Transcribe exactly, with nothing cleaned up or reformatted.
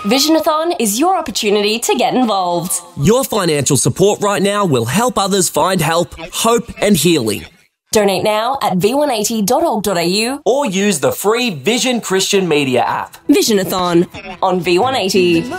Visionathon is your opportunity to get involved. Your financial support right now will help others find help, hope and healing. Donate now at v one eighty dot org dot a u or use the free Vision Christian Media app. Visionathon on V one eighty.